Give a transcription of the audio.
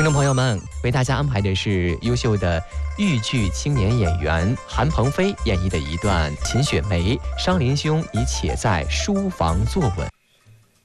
听众朋友们，为大家安排的是优秀的豫剧青年演员韩鹏飞演绎的一段《秦雪梅》，商林兄已且在书房坐稳。